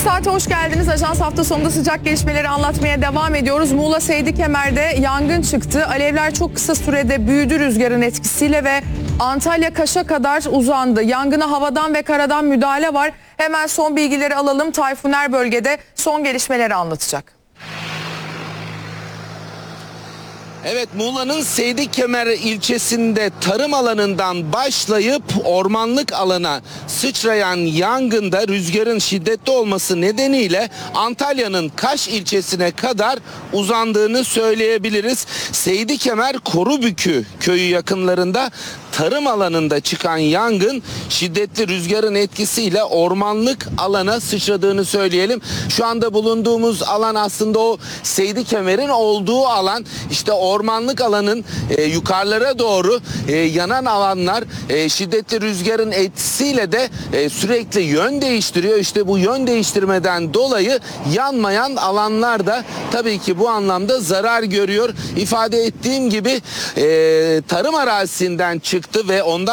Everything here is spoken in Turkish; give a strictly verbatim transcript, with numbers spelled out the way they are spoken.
Saate hoş geldiniz. Ajans hafta sonunda sıcak gelişmeleri anlatmaya devam ediyoruz. Muğla Seydikemer'de yangın çıktı. Alevler çok kısa sürede büyüdü rüzgarın etkisiyle ve Antalya Kaş'a kadar uzandı. Yangına havadan ve karadan müdahale var. Hemen son bilgileri alalım. Tayfuner bölgede son gelişmeleri anlatacak. Evet, Muğla'nın Seydikemer ilçesinde tarım alanından başlayıp ormanlık alana sıçrayan yangında rüzgarın şiddetli olması nedeniyle Antalya'nın Kaş ilçesine kadar uzandığını söyleyebiliriz. Seydikemer Korubükü köyü yakınlarında tarım alanında çıkan yangın şiddetli rüzgarın etkisiyle ormanlık alana sıçradığını söyleyelim. Şu anda bulunduğumuz alan aslında o Seydikemer'in olduğu alan. İşte ormanlık alanın e, yukarılara doğru e, yanan alanlar e, şiddetli rüzgarın etkisiyle de e, sürekli yön değiştiriyor. İşte bu yön değiştirmeden dolayı yanmayan alanlar da tabii ki bu anlamda zarar görüyor. İfade ettiğim gibi e, tarım arazisinden çıktı ve ondan